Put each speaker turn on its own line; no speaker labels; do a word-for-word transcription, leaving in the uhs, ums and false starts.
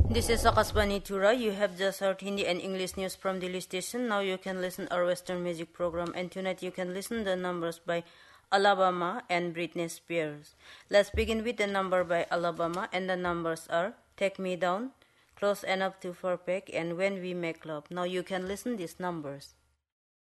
This is Akashvani Tura. You have just heard Hindi and English news from Delhi station. Now you can listen our Western music program, and tonight you can listen the numbers by Alabama and Britney Spears. Let's begin with the number by Alabama, and the numbers are Take Me Down, Close Enough to Perfect, and When We Make Love. Now you can listen these numbers.